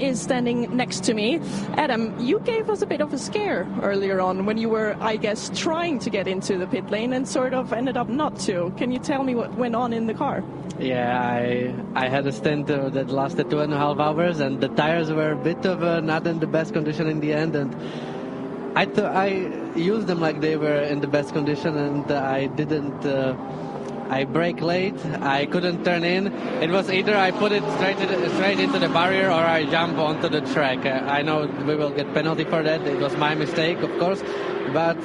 is standing next to me. Adam, you gave us a bit of a scare earlier on when you were, I guess, trying to get into the pit lane and sort of ended up not to. Can you tell me what went on in the car? Yeah, I had a stint that lasted 2.5 hours, and the tires were a bit of not in the best condition in the end, and I used them like they were in the best condition, and I didn't. I brake late. I couldn't turn in. It was either I put it straight into the barrier or I jump onto the track. I know we will get penalty for that. It was my mistake, of course, but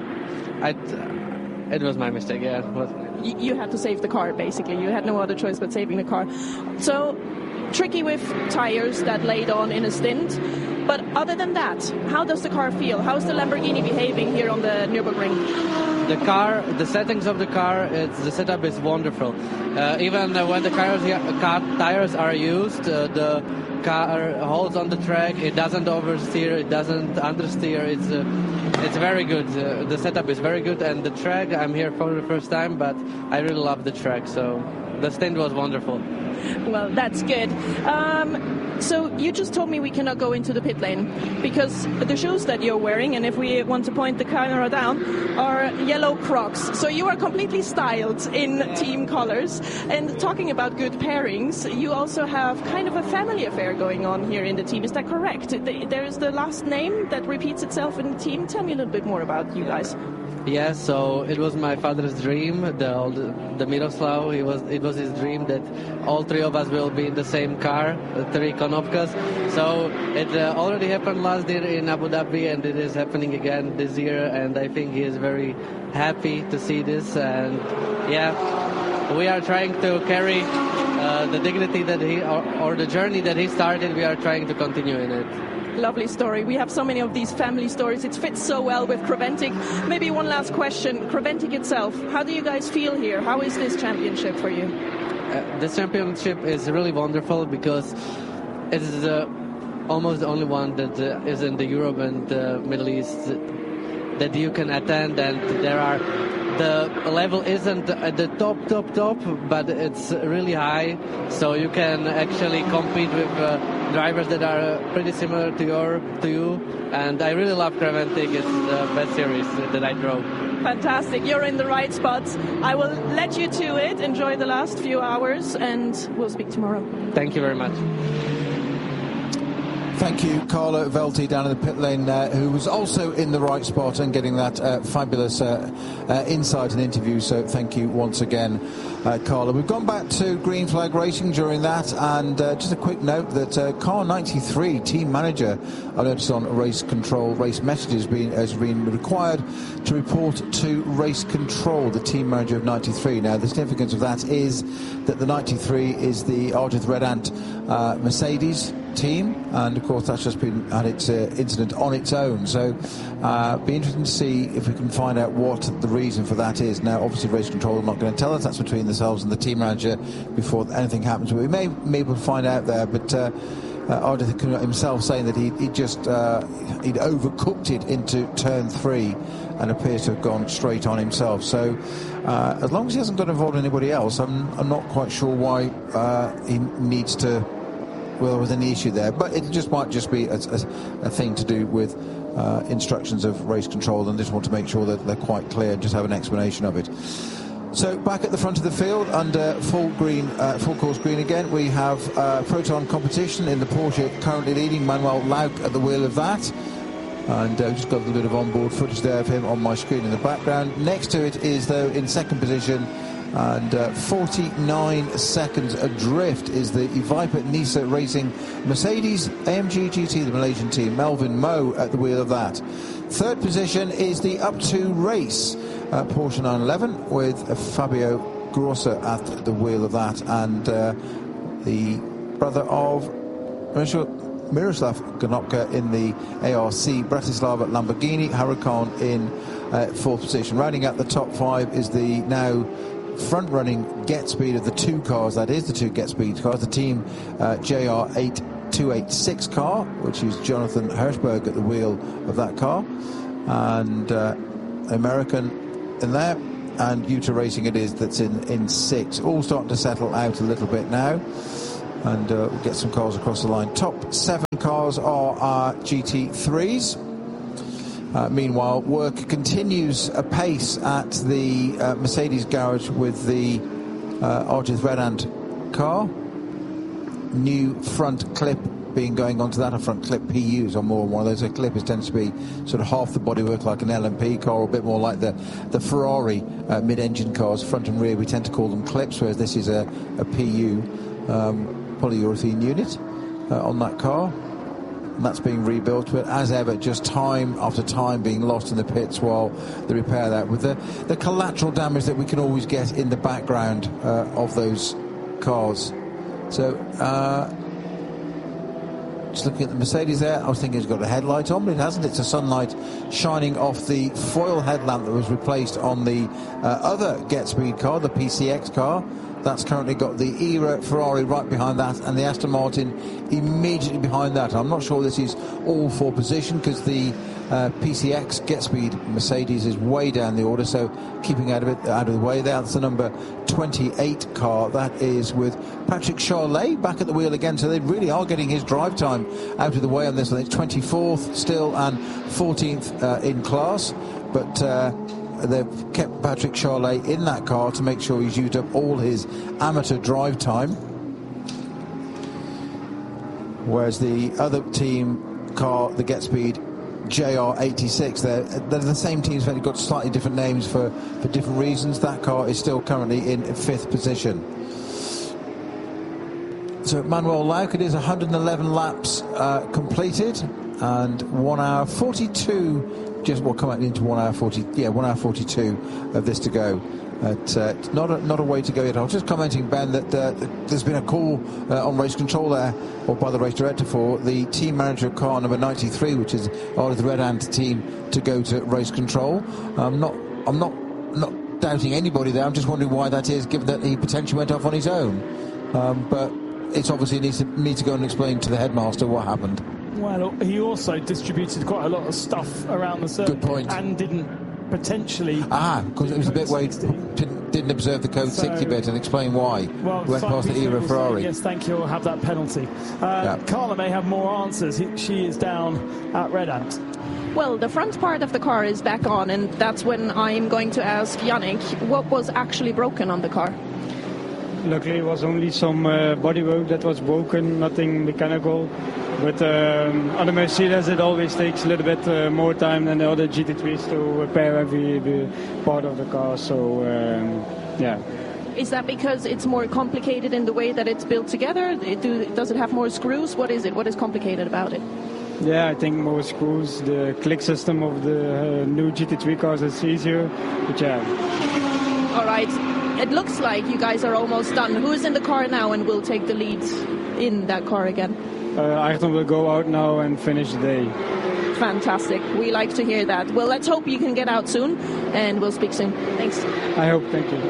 it was my mistake. Yeah. You had to save the car, basically. You had no other choice but saving the car. So tricky with tires that laid on in a stint. But other than that, how does the car feel? How's the Lamborghini behaving here on the Nürburgring? The settings of the car, the setup is wonderful. Even when the tires are used, the car holds on the track. It doesn't oversteer. It doesn't understeer. It's very good. The setup is very good, and the track. I'm here for the first time, but I really love the track. So the stint was wonderful. Well, that's good. So you just told me we cannot go into the pit lane because the shoes that you're wearing, and if we want to point the camera down, are yellow Crocs. So you are completely styled in team colors. And talking about good pairings, you also have kind of a family affair going on here in the team. Is that correct? There is the last name that repeats itself in the team. Tell me a little bit more about you guys. Yeah, so it was my father's dream, the Miroslav. It was his dream that all three of us will be in the same car, the three Konopkas. So it already happened last year in Abu Dhabi, and it is happening again this year. And I think he is very happy to see this. And yeah, we are trying to carry the dignity that or the journey that he started. We are trying to continue in it. Lovely story. We have so many of these family stories. It fits so well with Creventic. Maybe one last question. Creventic itself, how do you guys feel here? How is this championship for you? This championship is really wonderful because it is almost the only one that is in the Europe and the Middle East that you can attend, and the level isn't at the top, but it's really high, so you can actually compete with drivers that are pretty similar to you, and I really love Creventic. It's the best series that I drove. Fantastic. You're in the right spot. I will let you to it. Enjoy the last few hours, and we'll speak tomorrow. Thank you very much. Thank you, Carlo Velti down in the pit lane, who was also in the right spot and getting that fabulous insight and interview. So thank you once again, Carlo. We've gone back to Green Flag Racing during that, and just a quick note that Car 93 team manager, I noticed on Race Control, Race Messages has been required to report to Race Control, the team manager of 93. Now, the significance of that is that the 93 is the Ardith Red Ant Mercedes team, and of course that's just been had its incident on its own, so be interesting to see if we can find out what the reason for that is. Now obviously Race Control are not going to tell us. That's between themselves and the team manager before anything happens, but we may be able to find out there. But Ardith himself saying that he'd overcooked it into turn 3 and appears to have gone straight on himself. So as long as he hasn't got involved in anybody else, I'm not quite sure why he needs to. Well, there was any issue there, but it might just be a thing to do with instructions of Race Control, and just want to make sure that they're quite clear and just have an explanation of it. So back at the front of the field under full course green again, we have Proton competition in the Porsche, currently leading Manuel Lauk at the wheel of that. And just got a little bit of onboard footage there of him on my screen in the background. Next to it is, though, in second position, and 49 seconds adrift is the Viper Nisa Racing Mercedes AMG GT, the Malaysian team. Melvin Moe at the wheel of that. Third position is the Up2 Race Porsche 911 with Fabio Grossa at the wheel of that, and the brother of Miroslav Konopka in the ARC Bratislava Lamborghini. Huracan in fourth position. Rounding out the top 5 is the now front-running Get Speed of the two cars, that is the two Get Speed cars, the team JR8286 car, which is Jonathan Hirschberg at the wheel of that car, and American in there, and Utah Racing it is that's in 6. All starting to settle out a little bit now. and we'll get some cars across the line. Top 7 cars are our GT3s. Meanwhile, work continues apace at the Mercedes garage with the Arjith Redant car. New front clip being going onto that. A front clip PUs or more one of those. A clip tends to be sort of half the bodywork like an LMP car, or a bit more like the Ferrari mid-engine cars, front and rear. We tend to call them clips, whereas this is a PU polyurethane unit on that car. And that's being rebuilt, but as ever, just time after time being lost in the pits while they repair that, with the collateral damage that we can always get in the background of those cars. So, just looking at the Mercedes there, I was thinking it's got a headlight on, but it hasn't. It's a sunlight shining off the foil headlamp that was replaced on the other Get Speed car, the PCX car. That's currently got the ERA Ferrari right behind that, and the Aston Martin immediately behind that. I'm not sure this is all for position, because the PCX Get Speed Mercedes is way down the order, so keeping out of the way there. That's the number 28 car. That is with Patrick Charlet back at the wheel again, so they really are getting his drive time out of the way on this one. It's 24th still and 14th in class, but they've kept Patrick Charlet in that car to make sure he's used up all his amateur drive time. Whereas the other team car, the Get Speed JR86, they're the same teams, but they've got slightly different names for different reasons. That car is still currently in 5th position. So Manuel Lauk, it is 111 laps completed, and 1 hour 42. We'll come out into 1 hour 40. Yeah, 1 hour 42 of this to go. Not a way to go yet. I was just commenting, Ben, that there's been a call on race control there, or by the race director, for the team manager of car number 93, which is Arjith Redant team, to go to race control. I'm not doubting anybody there. I'm just wondering why that is, given that he potentially went off on his own. But it's obviously needs to go and explain to the headmaster what happened. Well, he also distributed quite a lot of stuff around the circuit. Good point. And didn't potentially... because it was a bit where he didn't observe the code 60 bit and explain why. Well, went past the ERA Ferrari. Yes, thank you, we'll have that penalty. Carla may have more answers. She is down at Redant. Well, the front part of the car is back on, and that's when I'm going to ask Yannick what was actually broken on the car. Luckily, it was only some bodywork that was broken, nothing mechanical. But on the Mercedes, it always takes a little bit more time than the other GT3s to repair every part of the car. So, yeah. Is that because it's more complicated in the way that it's built together? Does it have more screws? What is it? What is complicated about it? Yeah, I think more screws. The click system of the new GT3 cars is easier. But yeah. All right. It looks like you guys are almost done. Who is in the car now and will take the lead in that car again? Ayrton will go out now and finish the day. Fantastic. We like to hear that. Well, let's hope you can get out soon, and we'll speak soon. Thanks. I hope. Thank you.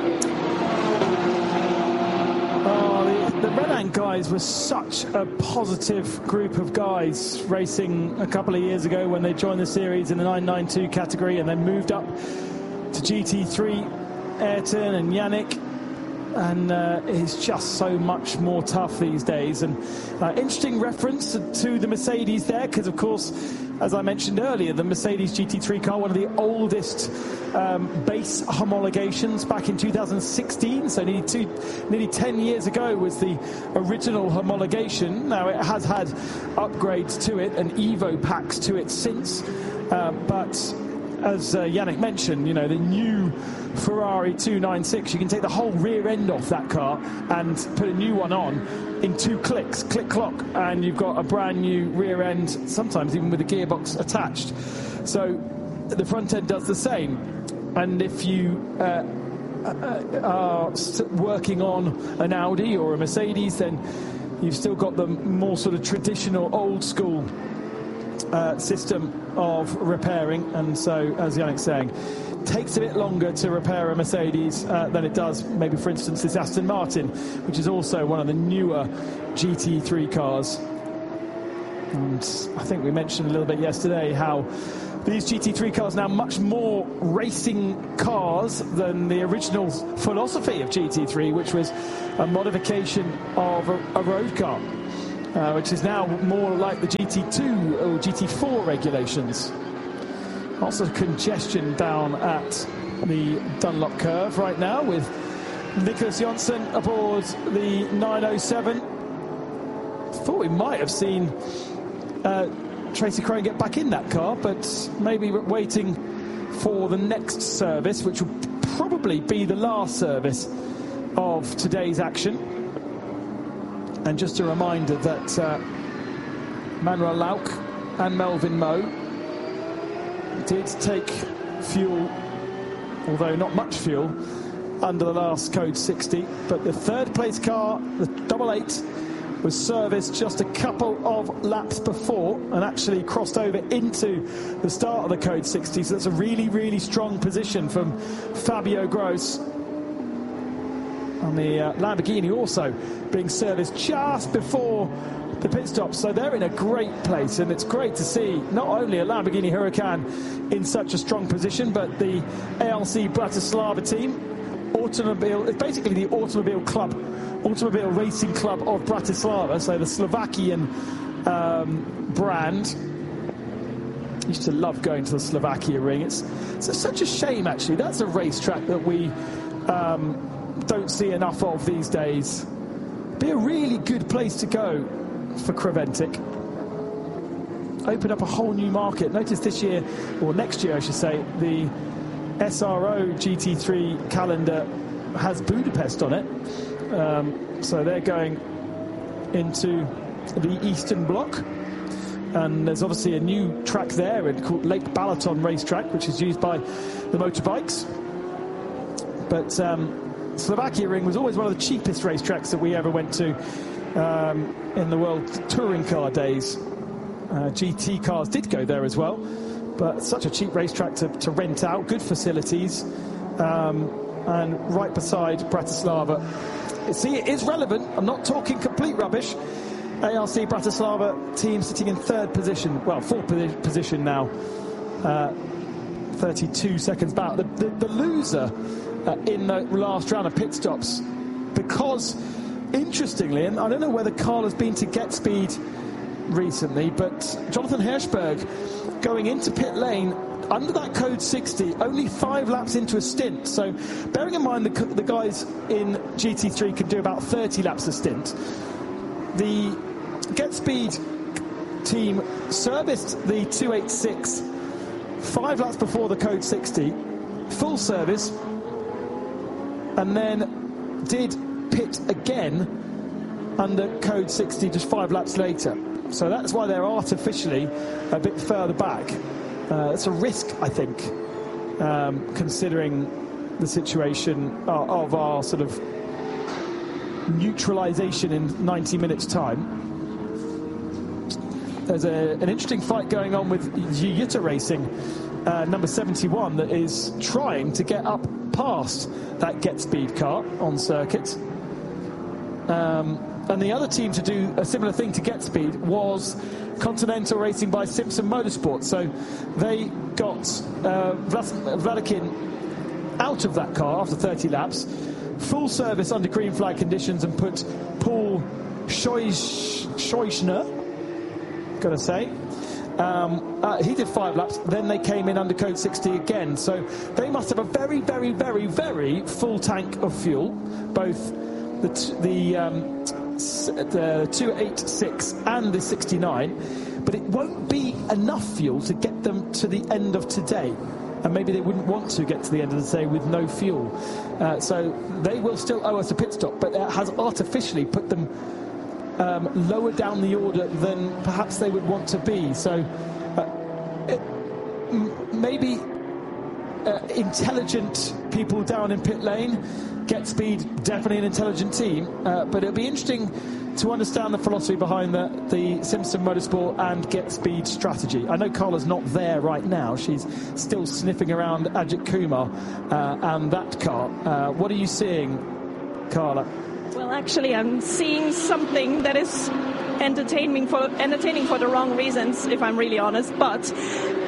The Redant guys were such a positive group of guys, racing a couple of years ago when they joined the series in the 992 category and then moved up to GT3. Ayrton and Yannick, and it's just so much more tough these days. And interesting reference to the Mercedes there, because of course, as I mentioned earlier, the Mercedes GT3 car, one of the oldest base homologations, back in 2016, so nearly 10 years ago was the original homologation. Now it has had upgrades to it and Evo packs to it since, but as Yannick mentioned, you know, the new Ferrari 296, you can take the whole rear end off that car and put a new one on in 2 clicks, click-clock, and you've got a brand new rear end, sometimes even with a gearbox attached. So the front end does the same. And if you are working on an Audi or a Mercedes, then you've still got the more sort of traditional, old-school system of repairing. And so, as Yannick's saying, takes a bit longer to repair a Mercedes than it does, maybe for instance, this Aston Martin, which is also one of the newer GT3 cars. And I think we mentioned a little bit yesterday how these GT3 cars now much more racing cars than the original philosophy of GT3, which was a modification of a road car, which is now more like the GT2 or GT4 regulations. Lots of congestion down at the Dunlop curve right now, with Nicholas Jonsson aboard the 907. Thought we might have seen Tracy Crane get back in that car, but maybe we're waiting for the next service, which will probably be the last service of today's action. And just a reminder that Manuel Lauck and Melvin Moe did take fuel, although not much fuel, under the last Code 60. But the third place car, the 88, was serviced just a couple of laps before and actually crossed over into the start of the Code 60. So that's a really, really strong position from Fabio Gross. And the Lamborghini also being serviced just before the pit stop. So they're in a great place, and it's great to see not only a Lamborghini Huracan in such a strong position, but the ALC Bratislava team, Automobile, it's basically the Automobile Racing Club of Bratislava, so the Slovakian brand. Used to love going to the Slovakia ring. It's such a shame, actually. That's a racetrack that we don't see enough of these days. Be a really good place to go for Creventic. Open up a whole new market. Notice this year, or next year I should say, the SRO GT3 calendar has Budapest on it. So they're going into the Eastern Bloc. And there's obviously a new track there called Lake Balaton Racetrack, which is used by the motorbikes. But Slovakia Ring was always one of the cheapest racetracks that we ever went to in the World Touring Car days. GT cars did go there as well, but such a cheap racetrack to rent out, good facilities, and right beside Bratislava. See, it is relevant. I'm not talking complete rubbish. ARC Bratislava team sitting in third position, well, fourth position now, 32 seconds back. The loser in the last round of pit stops, because interestingly, and I don't know whether Carl has been to Get Speed recently, but Jonathan Hirschberg going into pit lane under that Code 60, only 5 laps into a stint. So bearing in mind the guys in GT3 can do about 30 laps a stint, the Get Speed team serviced the 286 5 laps before the Code 60, full service, and then did pit again under Code 60 just 5 laps later. So that's why they're artificially a bit further back. It's a risk, I think, considering the situation of our sort of neutralization in 90 minutes time. There's an interesting fight going on with Jutta Racing, number 71, that is trying to get up past that Get Speed car on circuit. And the other team to do a similar thing to Get Speed was Continental Racing by Simpson Motorsport. So they got Vladikin out of that car after 30 laps, full service under green flag conditions, and put Paul Scheuchner, gotta say, he did 5 laps, then they came in under Code 60 again. So they must have a very, very, very, very full tank of fuel, both the 286 and the 69, but it won't be enough fuel to get them to the end of today. And maybe they wouldn't want to get to the end of the day with no fuel. So they will still owe us a pit stop, but it has artificially put them lower down the order than perhaps they would want to be. So maybe intelligent people down in pit lane. Get Speed, definitely an intelligent team, but it'll be interesting to understand the philosophy behind the Simpson Motorsport and Get Speed strategy. I know Carla's not there right now. She's still sniffing around Ajit Kumar and that car. What are you seeing, Carla? Well, actually, I'm seeing something that is entertaining for the wrong reasons, if I'm really honest. But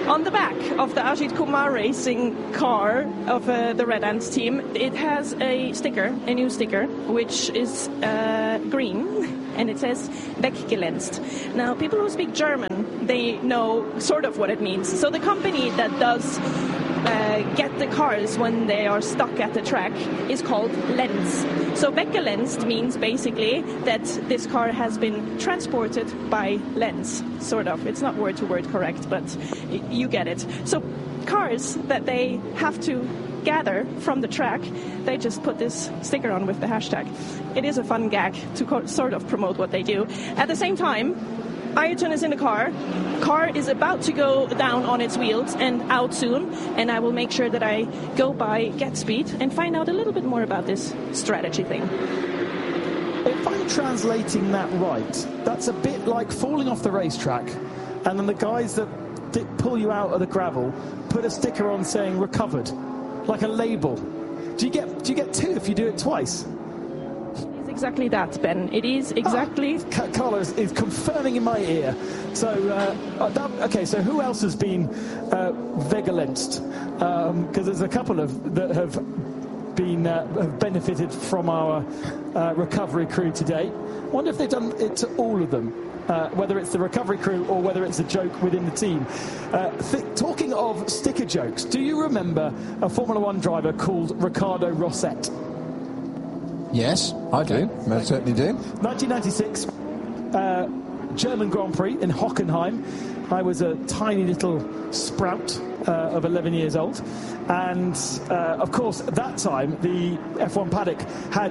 On the back of the Ajit Kumar racing car of the Red Ants team, it has a new sticker, which is green, and it says Weggelenzt. Now, people who speak German, they know sort of what it means. So the company that does get the cars when they are stuck at the track is called Lenz. So Weggelenzt means basically that this car has been transported by Lenz, sort of. It's not word-to-word correct, but you get it. So cars that they have to gather from the track, they just put this sticker on with the hashtag. It is a fun gag to sort of promote what they do. At the same time, Ayrton is in the car. Car is about to go down on its wheels and out soon, and I will make sure that I go by GetSpeed and find out a little bit more about this strategy thing. If I'm translating that right, that's a bit like falling off the racetrack, and then the guys that pull you out of the gravel put a sticker on saying recovered, like a label. Do you get two if you do it twice? Exactly that, Ben. It is exactly. Carlos is confirming in my ear. So, okay. So, who else has been Weggelenzt? Because there's a couple that have benefited from our recovery crew today. I wonder if they've done it to all of them, whether it's the recovery crew or whether it's a joke within the team. Talking of sticker jokes, do you remember a Formula One driver called Ricardo Rosset? Yes, I do. I certainly do. 1996, German Grand Prix in Hockenheim. I was a tiny little sprout of 11 years old. And, of course, at that time, the F1 paddock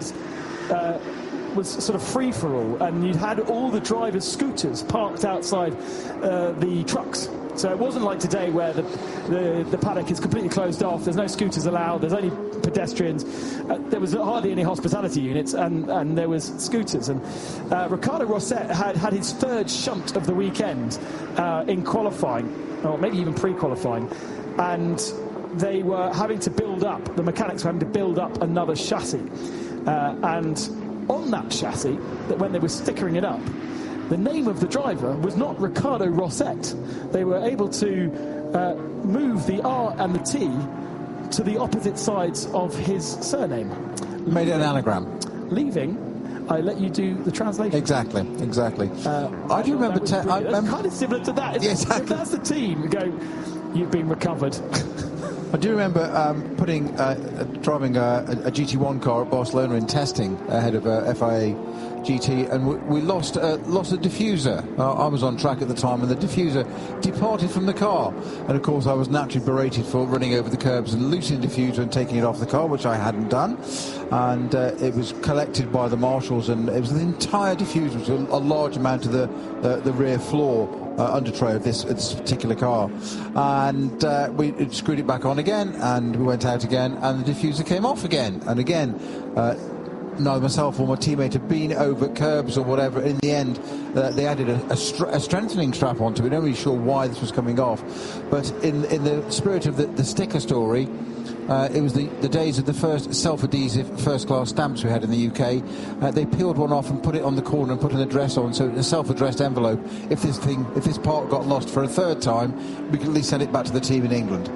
was sort of free-for-all, and you'd had all the drivers' scooters parked outside the trucks. So it wasn't like today where the paddock is completely closed off. There's no scooters allowed. There's only pedestrians. There was hardly any hospitality units, and there was scooters. And Ricardo Rosset had his third shunt of the weekend in qualifying, or maybe even pre-qualifying. And they were having to build up, the mechanics were having to build up another chassis. And on that chassis, that when they were stickering it up, the name of the driver was not Ricardo Rosset. They were able to move the R and the T to the opposite sides of his surname. Made it an anagram. Leaving, I let you do the translation. Exactly. I do remember... It's kind of similar to that. Yeah, exactly. If that's the team, you go, you've been recovered. I do remember driving a GT1 car at Barcelona in testing ahead of FIA GT, and we lost a diffuser. I was on track at the time, and the diffuser departed from the car. And of course, I was naturally berated for running over the curbs and losing the diffuser and taking it off the car, which I hadn't done. And it was collected by the marshals, and it was the entire diffuser, which was a large amount of the rear floor under tray of this particular car. And we screwed it back on again, and we went out again, and the diffuser came off again. And again, neither myself or my teammate had been over curbs or whatever. In the end, they added a strengthening strap onto it. We're not really sure why this was coming off. But in the spirit of the sticker story, it was the days of the first self-adhesive first-class stamps we had in the UK. They peeled one off and put it on the corner and put an address on, so a self-addressed envelope. If this part got lost for a third time, we could at least send it back to the team in England.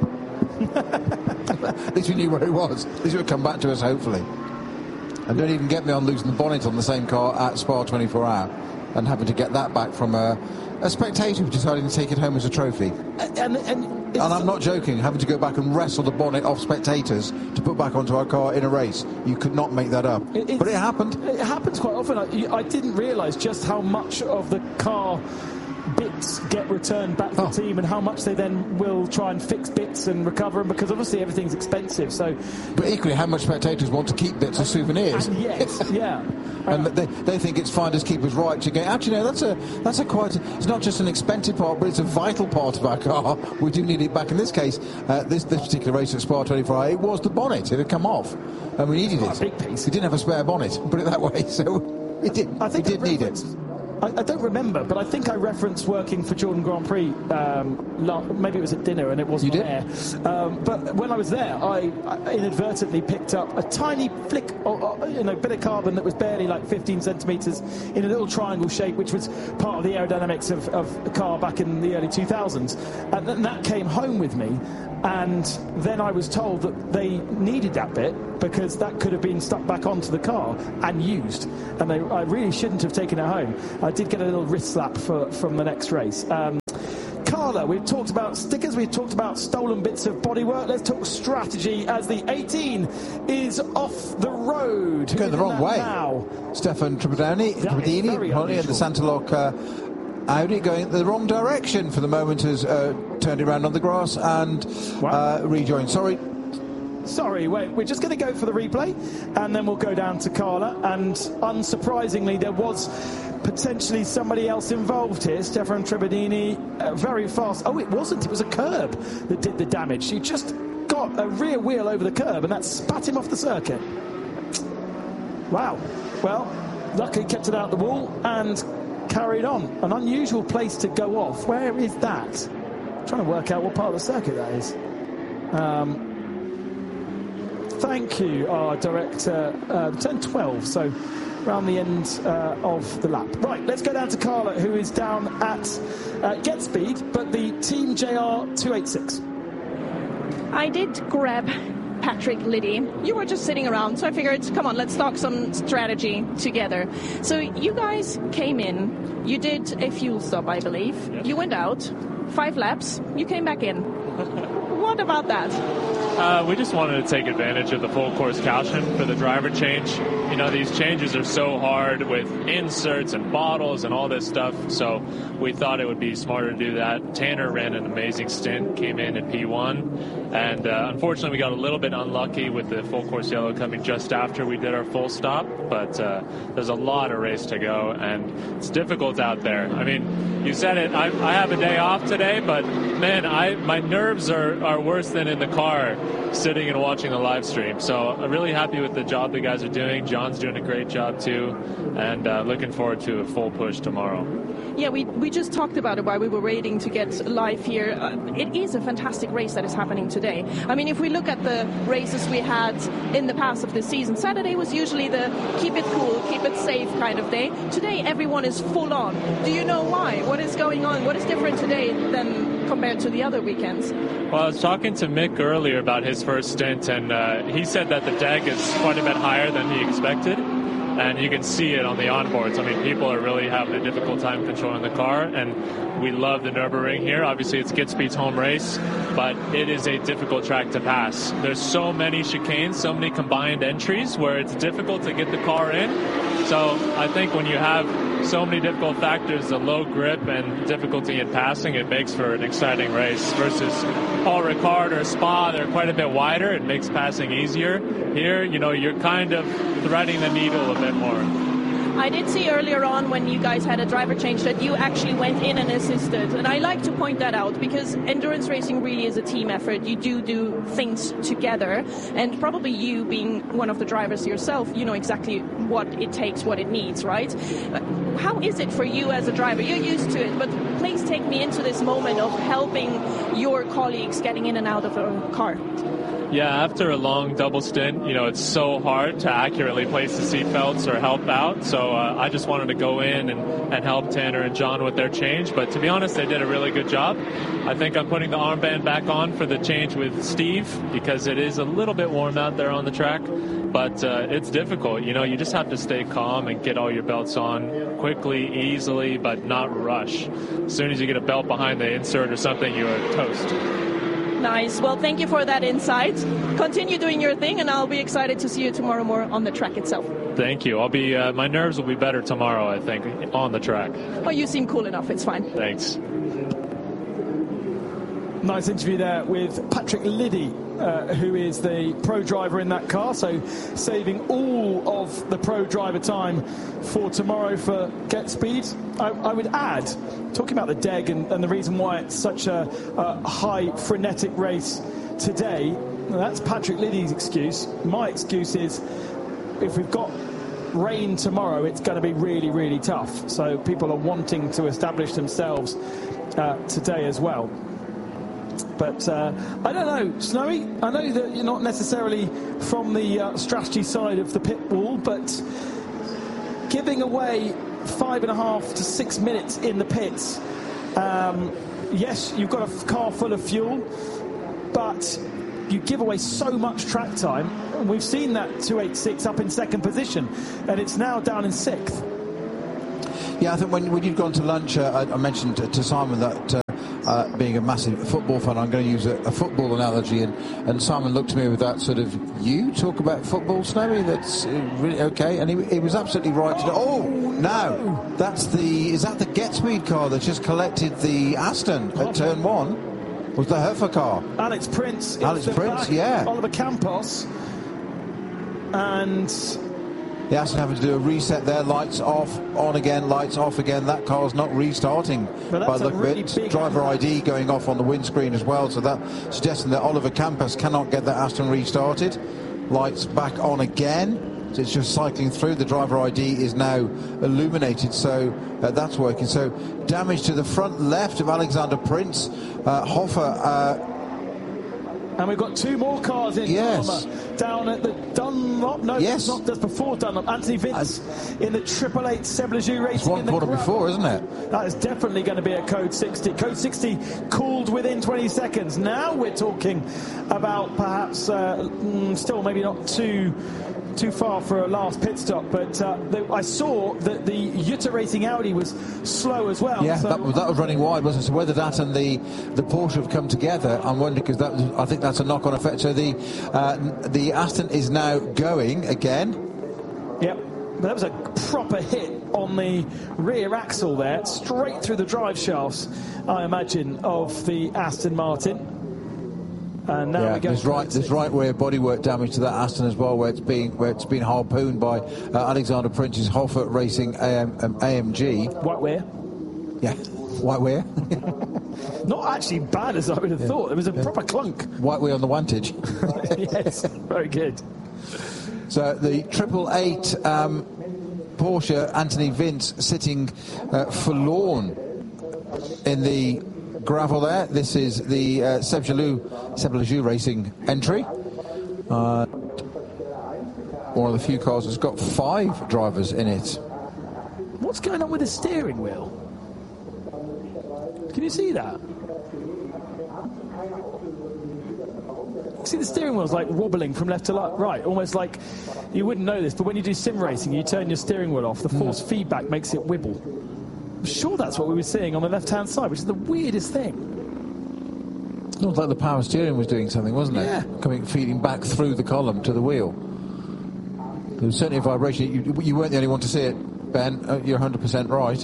At least we knew where it was. At least it would come back to us, hopefully. And don't even get me on losing the bonnet on the same car at Spa 24 Hour and having to get that back from a spectator who decided to take it home as a trophy. And I'm not joking, having to go back and wrestle the bonnet off spectators to put back onto our car in a race. You could not make that up. But it happened. It happens quite often. I didn't realise just how much of the car bits get returned back to the team, and how much they then will try and fix bits and recover them, because obviously everything's expensive. So, but equally, how much spectators want to keep bits as souvenirs? And yes, yeah. And they think it's finders keepers' right to go. Actually, no, that's a quite. It's not just an expensive part, but it's a vital part of our car. We do need it back. In this case, this particular race at Spa 24, it was the bonnet. It had come off, and we needed it. A big piece. We didn't have a spare bonnet. Put it that way. So we did. I think we did need it. I don't remember, but I think I referenced working for Jordan Grand Prix. Maybe it was at dinner and it wasn't there. But when I was there, I inadvertently picked up a tiny flick, bit of carbon that was barely like 15 centimetres in a little triangle shape, which was part of the aerodynamics of a car back in the early 2000s. And that came home with me. And then I was told that they needed that bit because that could have been stuck back onto the car and used. And I really shouldn't have taken it home. I did get a little wrist slap from the next race. Carla, we've talked about stickers, we've talked about stolen bits of bodywork. Let's talk strategy as the 18 is off the road. Going the wrong way now. Stefan Tribadini in the Santaloc Audi going the wrong direction for the moment, has turned around on the grass and rejoined. Sorry, wait, we're just going to go for the replay and then we'll go down to Carla. And unsurprisingly, there was potentially somebody else involved here. Stefan Tribadini, very fast. Oh, it wasn't. It was a curb that did the damage. He just got a rear wheel over the curb and that spat him off the circuit. Wow. Well, luckily kept it out the wall and carried on. An unusual place to go off. Where is that? I'm trying to work out what part of the circuit that is. Thank you, our director. Turn 12, so around the end of the lap. Right, let's go down to Carla, who is down at GetSpeed, but the Team JR 286. I did grab Patrick Liddy. You were just sitting around, so I figured, come on, let's talk some strategy together. So you guys came in, you did a fuel stop, I believe. Yes. You went out, 5 laps, you came back in. What about that? We just wanted to take advantage of the full course caution for the driver change. You know, these changes are so hard with inserts and bottles and all this stuff, so we thought it would be smarter to do that. Tanner ran an amazing stint, came in at P1, and unfortunately we got a little bit unlucky with the full course yellow coming just after we did our full stop, but there's a lot of race to go, and it's difficult out there. I mean, you said it, I have a day off today, but man, my nerves are worse than in the car sitting and watching the live stream. So I'm really happy with the job the guys are doing. John's doing a great job too, and looking forward to a full push tomorrow. Yeah, we just talked about it while we were waiting to get live here. It is a fantastic race that is happening today. I mean, if we look at the races we had in the past of the season, Saturday was usually the keep it cool, keep it safe kind of day. Today, everyone is full on. Do you know why? What is going on? What is different today than compared to the other weekends? Well, I was talking to Mick earlier about his first stint, and he said that the deck is quite a bit higher than he expected. And you can see it on the onboards. I mean, people are really having a difficult time controlling the car, and we love the Nürburgring here. Obviously, it's GetSpeed's home race, but it is a difficult track to pass. There's so many chicanes, so many combined entries where it's difficult to get the car in. So I think when you have so many difficult factors, the low grip and difficulty in passing, it makes for an exciting race versus Paul Ricard or Spa. They're quite a bit wider. It makes passing easier. Here, you know, you're kind of threading the needle a bit more. I did see earlier on when you guys had a driver change that you actually went in and assisted. And I like to point that out because endurance racing really is a team effort. You do things together. And probably you being one of the drivers yourself, you know exactly what it takes, what it needs, right? How is it for you as a driver? You're used to it, but please take me into this moment of helping your colleagues getting in and out of a car. Yeah, after a long double stint, you know, it's so hard to accurately place the seatbelts or help out. So I just wanted to go in and help Tanner and John with their change. But to be honest, they did a really good job. I think I'm putting the armband back on for the change with Steve because it is a little bit warm out there on the track. But it's difficult. You know, you just have to stay calm and get all your belts on quickly, easily, but not rush. As soon as you get a belt behind the insert or something, you are toast. Nice. Well, thank you for that insight. Continue doing your thing, and I'll be excited to see you tomorrow more on the track itself. Thank you. I'll be. My nerves will be better tomorrow, I think, on the track. Oh, you seem cool enough. It's fine. Thanks. Nice interview there with Patrick Liddy, who is the pro driver in that car, so saving all of the pro driver time for tomorrow for GetSpeed. I would add, talking about the DEG and the reason why it's such a high frenetic race today, that's Patrick Liddy's excuse. My excuse is if we've got rain tomorrow, it's going to be really, really tough. So people are wanting to establish themselves today as well. But I don't know, Snowy, I know that you're not necessarily from the strategy side of the pit wall, but giving away 5.5 to 6 minutes in the pits, yes, you've got a car full of fuel, but you give away so much track time. And we've seen that 286 up in second position, and it's now down in sixth. Yeah, I think when you'd gone to lunch, I mentioned to Simon that being a massive football fan, I'm going to use a football analogy, and Simon looked at me with that sort of, you talk about football, Snowy? That's really okay. And he was absolutely right. No, is that the GetSpeed car that just collected the Aston at turn 1? Was the Hoffa car? Alex Prince, yeah. Oliver Campos, and the Aston having to do a reset there, lights off, on again, lights off again. That car's not restarting by the look of it. Driver ID going off on the windscreen as well, so that suggesting that Oliver Campos cannot get that Aston restarted. Lights back on again. So it's just cycling through. The driver ID is now illuminated, so that's working. So damage to the front left of Alexander Prince. Hoffa. And we've got 2 more cars in down at the Dunlop. No, yes. that's before Dunlop. Anthony Vince in the 888 Seb-Lejeune Racing. It's one quarter before, isn't it? That is definitely going to be a Code 60. Code 60 cooled within 20 seconds. Now we're talking about perhaps still maybe not too far for a last pit stop, but I saw that the Jutta Racing Audi was slow as well. Yeah, so that was running wide, wasn't it? So whether that and the Porsche have come together, I'm wondering, because I think that's a knock-on effect. So the Aston is now going again. Yep, but that was a proper hit on the rear axle there, straight through the drive shafts, I imagine, of the Aston Martin. And now there's right rear bodywork damage to that Aston as well, where it's been harpooned by Alexander Prince's Hoffa Racing AMG. White wear. Yeah, white wear. Not actually bad as I would have thought. There was a proper clunk. White wear on the wantage. Yes, very good. So the 888 Porsche, Anthony Vince sitting forlorn in the gravel there. This is the Seb-Lejeune Racing entry. One of the few cars that's got 5 drivers in it. What's going on with the steering wheel? Can you see that? See, the steering wheel's like wobbling from left to right, almost like, you wouldn't know this, but when you do sim racing, you turn your steering wheel off, the force feedback makes it wibble. I'm sure that's what we were seeing on the left-hand side, which is the weirdest thing. It looked like the power steering was doing something, wasn't it? Yeah. Feeding back through the column to the wheel. There was certainly a vibration. You weren't the only one to see it, Ben. You're 100% right.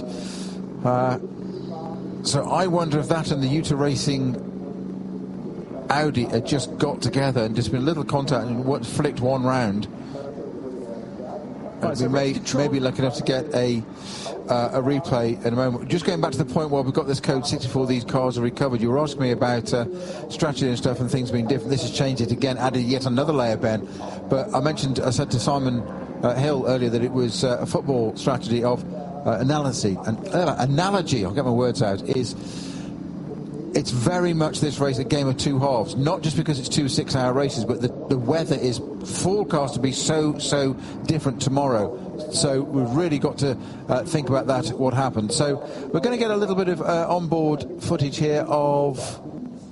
So I wonder if that and the Jutta Racing Audi had just got together and just been a little contact and flicked one round. Right, we may be lucky enough to get a replay in a moment. Just going back to the point where we've got this Code 64, these cars are recovered. You were asking me about strategy and stuff and things being different. This has changed it again, added yet another layer, Ben. But I said to Simon Hill earlier that it was a football strategy of analogy, I'll get my words out, it's very much this race a game of 2 halves, not just because it's 2 6-hour races, but the weather is forecast to be so different tomorrow. So we've really got to think about that, what happened. So we're going to get a little bit of onboard footage here of...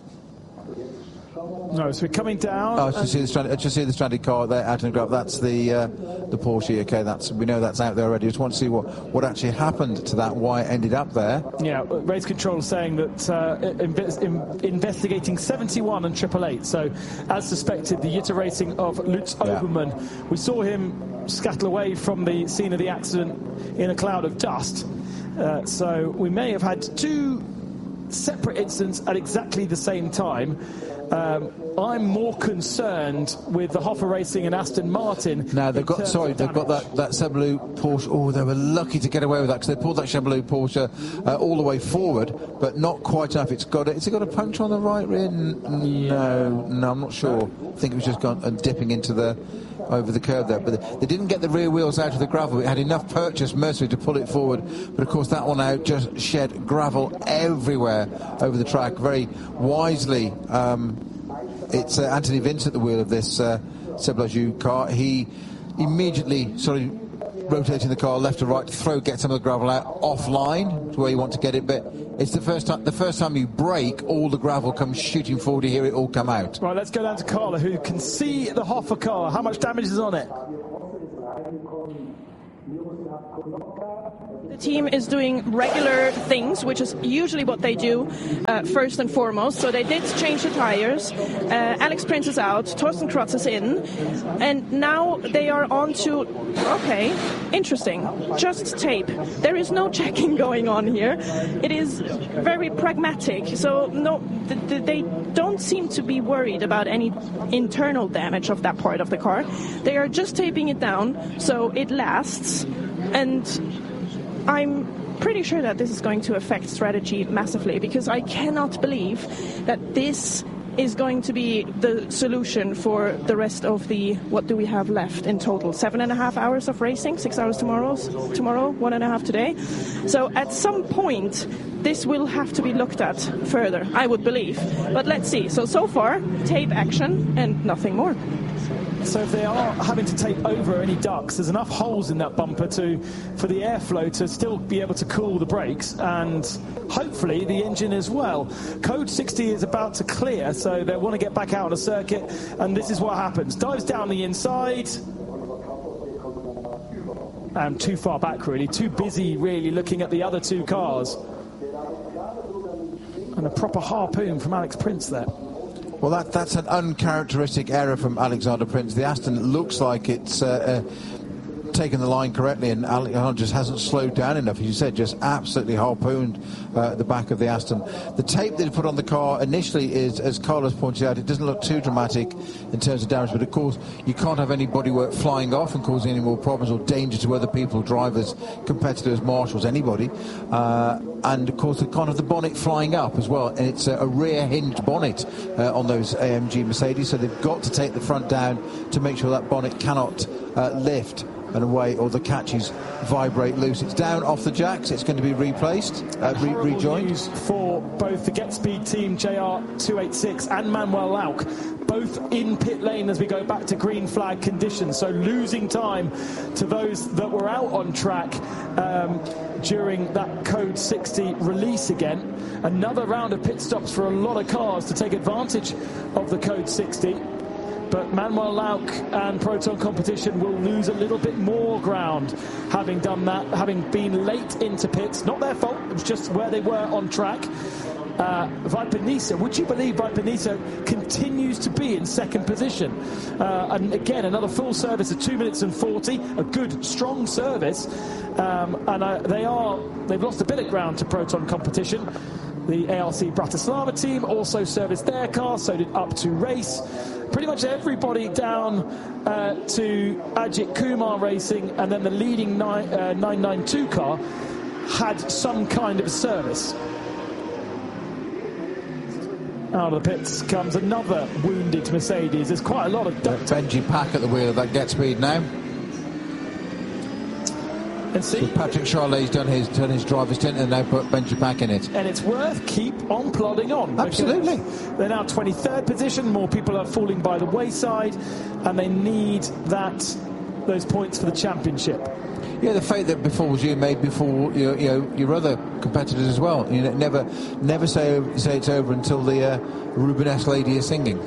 No, so we're coming down. Just see the stranded car there out in the graph. That's the Porsche. Okay, we know that's out there already. Just want to see what actually happened to that, why it ended up there. Yeah, race control saying that investigating 71 and 888. So, as suspected, the Jutta Racing of Lutz Obermann. We saw him scuttle away from the scene of the accident in a cloud of dust. So we may have had 2 separate incidents at exactly the same time. I'm more concerned with the Hoffa Racing and Aston Martin. Now they've got that Chevrolet Porsche. Oh, they were lucky to get away with that because they pulled that Chevrolet Porsche all the way forward, but not quite enough. Has it got a puncture on the right rear? No, I'm not sure. I think it was just gone and dipping into the over the curb there. But they didn't get the rear wheels out of the gravel. It had enough purchase, Mercury, to pull it forward. But of course, that one out just shed gravel everywhere over the track. Very wisely, it's Anthony Vince at the wheel of this Seb Lajou car. He immediately sort of rotating the car left to right to get some of the gravel out offline to where you want to get it, but it's the first time you brake, all the gravel comes shooting forward. You hear it all come out. Right, let's go down to Carla, who can see the Hoffa car. How much damage is on it? The team is doing regular things, which is usually what they do first and foremost. So they did change the tires. Alex Prince is out. Torsten Krotz is in. And now they are on to, okay, interesting, just tape. There is no checking going on here. It is very pragmatic. So no, they don't seem to be worried about any internal damage of that part of the car. They are just taping it down so it lasts. And I'm pretty sure that this is going to affect strategy massively, because I cannot believe that this is going to be the solution for the rest of the, what do we have left in total? 7.5 hours of racing, 6 hours tomorrow, 1.5 today. So at some point, this will have to be looked at further, I would believe. But let's see. So far, tape action and nothing more. So if they are having to tape over any ducts, there's enough holes in that bumper for the airflow to still be able to cool the brakes, and hopefully the engine as well. Code 60 is about to clear, so they want to get back out on the circuit, and this is what happens. Dives down the inside. And too far back, really. Too busy, really, looking at the other two cars. And a proper harpoon from Alex Prince there. Well, that's an uncharacteristic error from Alexander Prince. The Aston looks like it's taken the line correctly, and Alexander just hasn't slowed down enough. As you said, just absolutely harpooned the back of the Aston. The tape that he put on the car initially is, as Carlos pointed out, it doesn't look too dramatic in terms of damage, but of course you can't have any bodywork flying off and causing any more problems or danger to other people, drivers, competitors, marshals, anybody. And of course, you can't have the bonnet flying up as well, and it's a rear hinged bonnet on those AMG Mercedes, so they've got to take the front down to make sure that bonnet cannot lift and away, or the catches vibrate loose. It's down off the jacks. It's going to be replaced, rejoined. News for both the Get Speed team, JR286 and Manuel Lauck, both in pit lane as we go back to green flag conditions. So losing time to those that were out on track during that Code 60 release again. Another round of pit stops for a lot of cars to take advantage of the Code 60. But Manuel Lauck and Proton Competition will lose a little bit more ground having done that, having been late into pits. Not their fault, it was just where they were on track. Viper Nisa, would you believe Viper Nisa continues to be in second position? And again, another full service of 2 minutes and 40, a good, strong service. They've lost a bit of ground to Proton Competition. The ARC Bratislava team also serviced their car, so did Up to Race. Pretty much everybody down to Ajit Kumar Racing, and then the leading 992 car had some kind of service. Out of the pits comes another wounded Mercedes. There's quite a lot of Benji Pack at the wheel of that Get Speed now. And see, so Patrick Charlet's done his driver's stint and now put Benji Pack in it. And it's worth keep on plodding on. Absolutely. They're now 23rd position. More people are falling by the wayside, and they need those points for the championship. Yeah, the fate that befalls you may befall your other competitors as well. You know, never say it's over until the Rubenesque lady is singing.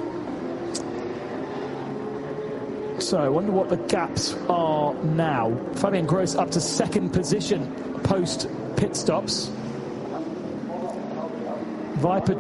So I wonder what the gaps are now. Fabian Gross up to second position post pit stops. Viper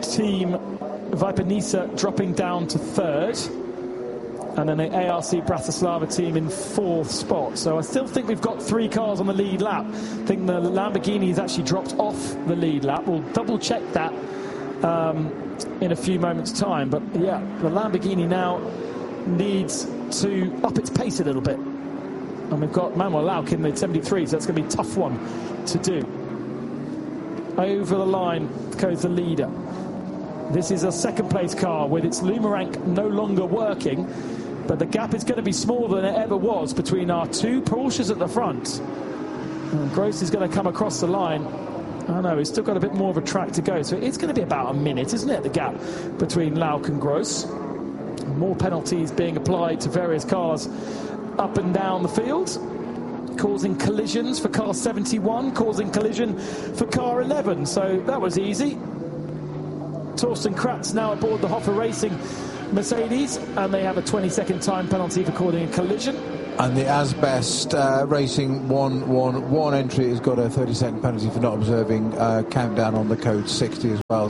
Nisa dropping down to third. And then the ARC Bratislava team in fourth spot. So I still think we've got 3 cars on the lead lap. I think the Lamborghini has actually dropped off the lead lap. We'll double check that in a few moments' time. But yeah, the Lamborghini now needs to up its pace a little bit. And we've got Manuel Lauck in the 73, so that's going to be a tough one to do. Over the line goes the leader. This is a second place car with its Lumarank no longer working. But the gap is going to be smaller than it ever was between our two Porsches at the front. And Gross is going to come across the line. I know, he's still got a bit more of a track to go. So it's going to be about a minute, isn't it, the gap between Lauck and Gross. More penalties being applied to various cars up and down the field, causing collisions for car 71, causing collision for car 11. So that was easy. Torsten Kratz now aboard the Hoffa Racing Mercedes, and they have a 20-second time penalty for causing a collision. And the Asbest Racing 1 entry has got a 30-second penalty for not observing countdown on the code 60 as well.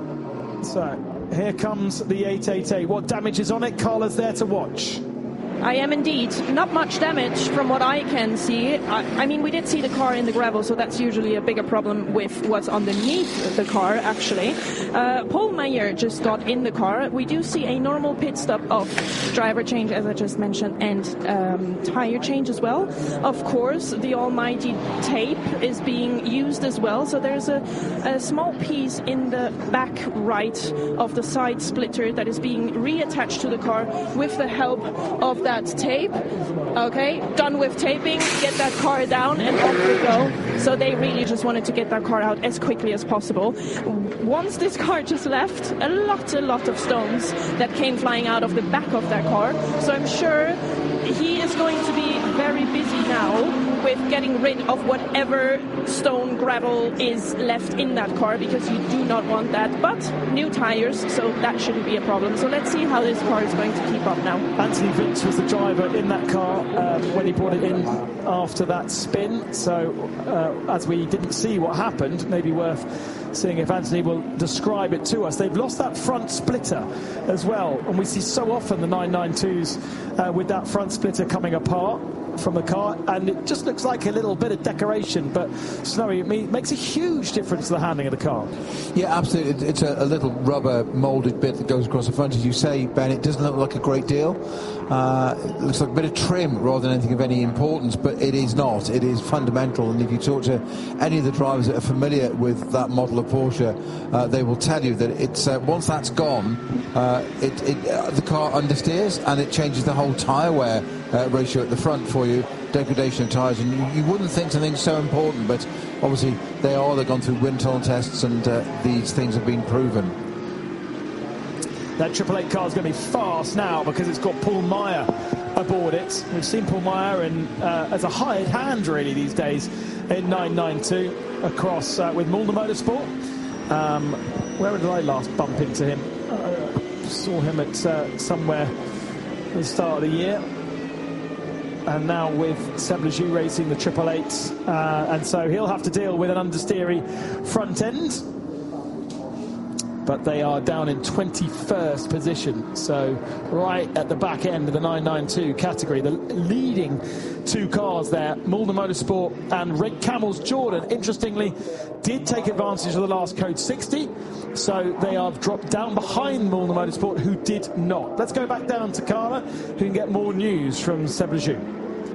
So here comes the 888. What damage is on it? Carla's there to watch. I am indeed. Not much damage from what I can see. I mean, we did see the car in the gravel, so that's usually a bigger problem with what's underneath the car, actually. Paul Meyer just got in the car. We do see a normal pit stop of driver change, as I just mentioned, and tire change as well. Of course, the almighty tape is being used as well, so there's a small piece in the back right of the side splitter that is being reattached to the car with the help of that tape. Okay, done with taping, get that car down and off we go. So they really just wanted to get that car out as quickly as possible. Once this car just left, a lot of stones that came flying out of the back of that car. So I'm sure he is going to be very busy now with getting rid of whatever stone gravel is left in that car, because you do not want that. But new tires, so that shouldn't be a problem. So let's see how this car is going to keep up now. Anthony Vince was the driver in that car when he brought it in after that spin. So as we didn't see what happened, maybe worth seeing if Anthony will describe it to us. They've lost that front splitter as well, and we see so often the 992s with that front splitter coming apart from the car, and it just looks like a little bit of decoration, but Snowy, it makes a huge difference to the handling of the car. Yeah, absolutely. It's a little rubber moulded bit that goes across the front, as you say, Ben. It doesn't look like a great deal. It looks like a bit of trim rather than anything of any importance, but it is not. It is fundamental, and if you talk to any of the drivers that are familiar with that model of Porsche, they will tell you that it's once that's gone, the car understeers, and it changes the whole tyre wear ratio at the front for you, degradation of tyres, and you wouldn't think something's so important, but obviously they've gone through wind tunnel tests, and these things have been proven. That Triple Eight car is going to be fast now because it's got Paul Meyer aboard it. We've seen Paul Meyer as a hired hand really these days in 992 across with Mulder Motorsport. Where did I last bump into him? Saw him at somewhere at the start of the year. And now with Seb Lejeune racing the Triple Eight, and so he'll have to deal with an understeery front end. But they are down in 21st position, so right at the back end of the 992 category. The leading two cars there, Mulder Motorsport and Red Camels Jordan, interestingly, did take advantage of the last code 60, so they are dropped down behind Mulder Motorsport, who did not. Let's go back down to Carla, who can get more news from Seb Lejeune.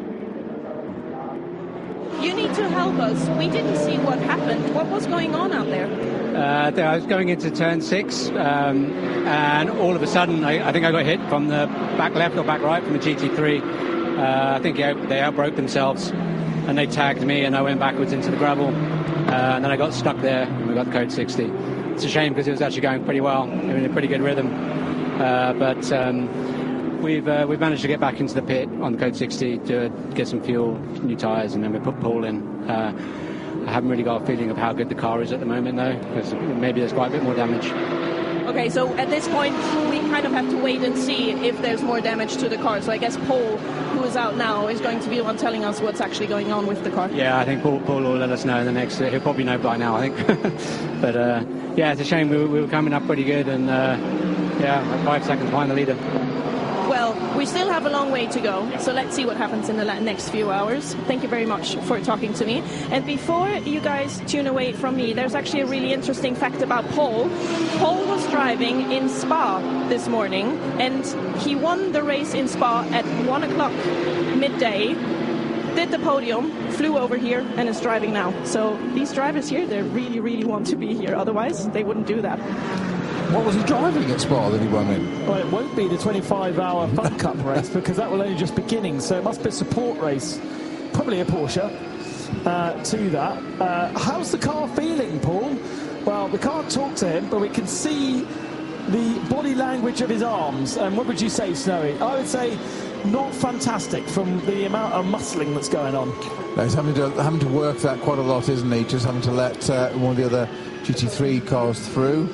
You need to help us. We didn't see what happened. What was going on out there? I was going into turn 6, and all of a sudden I think I got hit from the back left or back right from the GT3. I think they outbroke themselves, and they tagged me, and I went backwards into the gravel, and then I got stuck there, and we got the code 60. It's a shame because it was actually going pretty well, in a pretty good rhythm, but we've managed to get back into the pit on the code 60 to get some fuel, new tyres, and then we put Paul in. I haven't really got a feeling of how good the car is at the moment, though, because maybe there's quite a bit more damage. Okay, so at this point, we kind of have to wait and see if there's more damage to the car. So I guess Paul, who is out now, is going to be the one telling us what's actually going on with the car. Yeah, I think Paul will let us know in the next... he'll probably know by now, I think. But, yeah, it's a shame. We were coming up pretty good, and, 5 seconds behind the leader. Well, we still have a long way to go, so let's see what happens in the next few hours. Thank you very much for talking to me. And before you guys tune away from me, there's actually a really interesting fact about Paul. Paul was driving in Spa this morning, and he won the race in Spa at 1 o'clock midday, did the podium, flew over here, and is driving now. So these drivers here, they really, really want to be here. Otherwise, they wouldn't do that. What was he driving at Spa that he won in? Well, it won't be the 25-hour Fun Cup race because that will only just beginning. So it must be a support race, probably a Porsche to that. How's the car feeling, Paul? Well, we can't talk to him, but we can see the body language of his arms. And what would you say, Snowy? I would say not fantastic from the amount of muscling that's going on. No, he's having to work that quite a lot, isn't he? Just having to let one of the other GT3 cars through.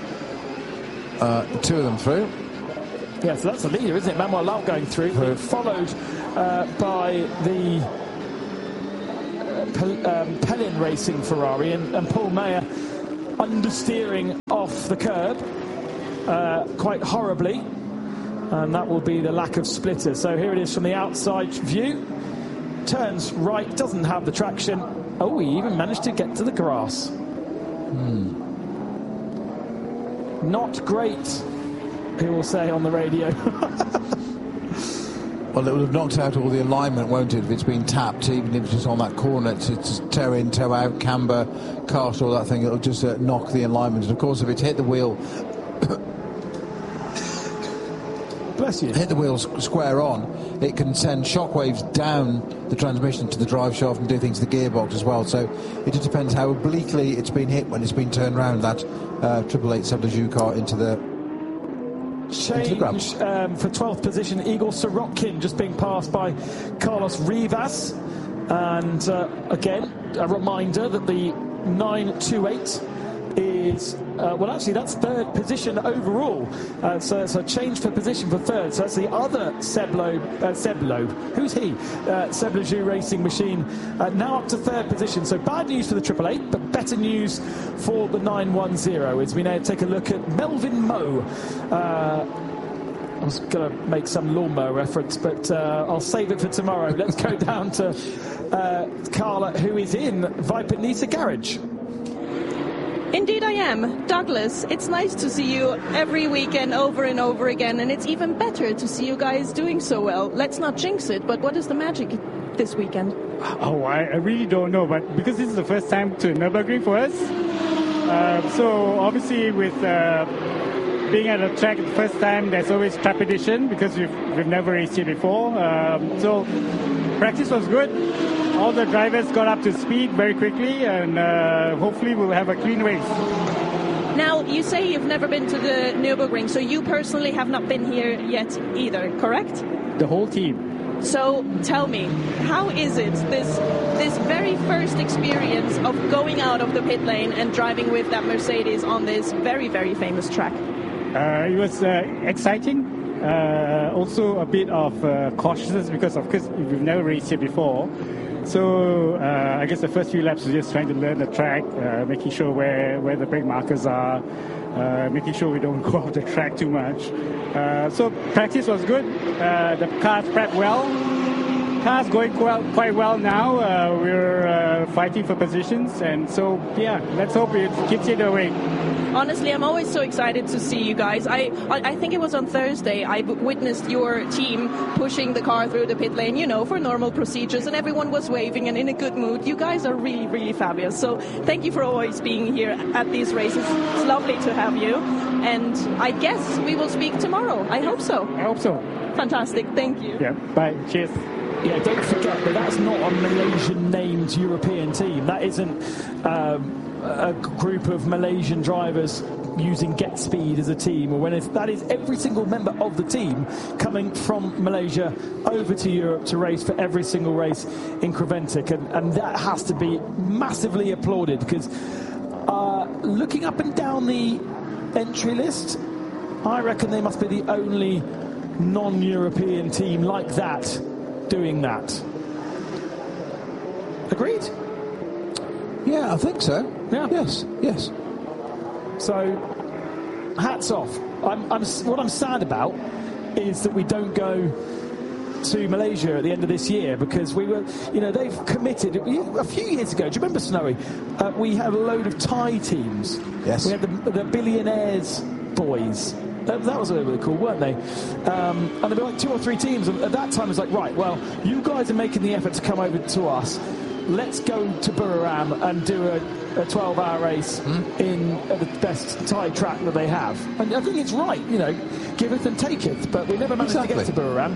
Two of them through. Yeah, so that's the leader, isn't it? Manuel Lau going through. Followed by the Pellin Racing Ferrari and Paul Mayer understeering off the curb quite horribly, and that will be the lack of splitter. So here it is from the outside view. Turns right, doesn't have the traction. Oh, he even managed to get to the grass. Not great, he will say on the radio. Well, it would have knocked out all the alignment, won't it, if it's been tapped, even if it's just on that corner, to toe in, toe out, camber, cast, all that thing, it'll just knock the alignment. And of course, if it's hit the wheel, bless you, hit the wheel square on, it can send shockwaves down the transmission to the drive shaft and do things to the gearbox as well. So it just depends how obliquely it's been hit when it's been turned round, that 888 Seb car into the change for 12th position. Igor Sorokin just being passed by Carlos Rivas, and again a reminder that the 928 is well, actually that's third position overall, so it's a change for position for third. So that's the other Seb Loeb, who's he? Seb Lejeune Racing Machine, now up to third position. So bad news for the 888, but better news for the 910 as we now take a look at Melvin Moe. I was going to make some lawnmower reference, but I'll save it for tomorrow. Let's go down to Carla, who is in Viper Nisa Garage. Indeed I am. Douglas, it's nice to see you every weekend over and over again, and it's even better to see you guys doing so well. Let's not jinx it, but what is the magic this weekend? Oh, I really don't know, but because this is the first time to Nürburgring for us, so obviously with being at a track the first time, there's always trepidation because we've never raced here before. So practice was good. All the drivers got up to speed very quickly, and hopefully we'll have a clean race. Now, you say you've never been to the Nürburgring, so you personally have not been here yet either, correct? The whole team. So tell me, how is it, this very first experience of going out of the pit lane and driving with that Mercedes on this very, very famous track? It was exciting, also a bit of cautiousness because of course we've never raced here before. So I guess the first few laps was just trying to learn the track, making sure where the brake markers are, making sure we don't go off the track too much. So practice was good. The cars prepped well. Cars going quite well now. We're fighting for positions, and so yeah, let's hope it keeps it away. Honestly, I'm always so excited to see you guys. I think it was on Thursday I witnessed your team pushing the car through the pit lane, you know, for normal procedures, and everyone was waving and in a good mood. You guys are really, really fabulous. So thank you for always being here at these races. It's lovely to have you, and I guess we will speak tomorrow. I hope so. I hope so. Fantastic. Thank you. Yeah. Bye. Cheers. Yeah, don't forget that that's not a Malaysian-named European team. That isn't a group of Malaysian drivers using Get Speed as a team, or when that is every single member of the team coming from Malaysia over to Europe to race for every single race in Creventic, and that has to be massively applauded, because looking up and down the entry list, I reckon they must be the only non-European team like that doing that. Agreed? Yeah, I think so. Yeah. Yes. So, hats off. What I'm sad about is that we don't go to Malaysia at the end of this year, because we were, they've committed a few years ago. Do you remember, Snowy? We had a load of Thai teams. Yes. We had the Billionaires boys. That was really cool, weren't they? And there were like 2 or 3 teams. And at that time, it was like, right, well, you guys are making the effort to come over to us. let's go to Buriram and do a 12-hour race in the best Thai track that they have. And I think it's right, you know, giveth and taketh, but we never managed to get to Buriram.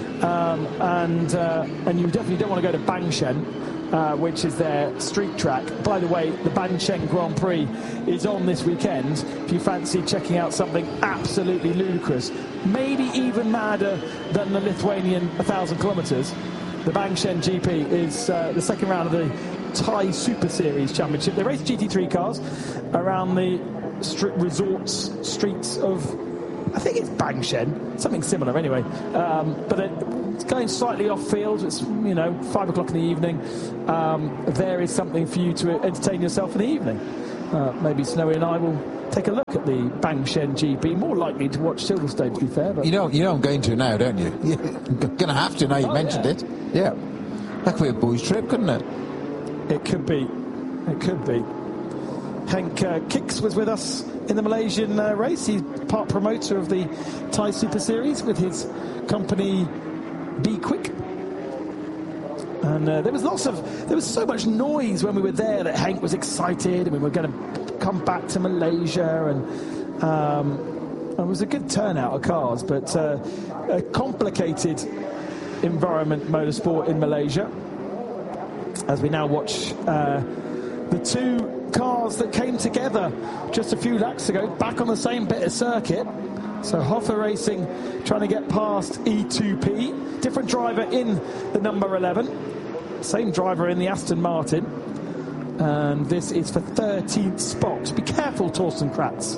And you definitely don't want to go to Bangshen, which is their street track. By the way, the Bangshen Grand Prix is on this weekend. If you fancy checking out something absolutely ludicrous, maybe even madder than the Lithuanian 1,000 kilometres, the Bangshen GP is the second round of the Thai Super Series Championship. They race GT3 cars around the streets of, I think it's Bangshen, something similar anyway. But it's going slightly off field. It's, you know, 5 o'clock in the evening. There is something for you to entertain yourself in the evening. Maybe Snowy and I will take a look at the Bangshen GP. More likely to watch Silverstone, to be fair. But you know I'm going to now, don't you? You're going to have to now you mentioned it. Yeah. That could be a boys' trip, couldn't it? It could be. It could be. Henk Kicks was with us in the Malaysian race. He's part promoter of the Thai Super Series with his company Be Quick. And there was so much noise when we were there that Henk was excited and we were going to come back to Malaysia, and it was a good turnout of cars, but a complicated environment motorsport in Malaysia, as we now watch the two cars that came together just a few laps ago back on the same bit of circuit. So Hoffa Racing trying to get past E2P, different driver in the number 11, same driver in the Aston Martin, and this is for 13th spot. Be careful, Torsten Kratz.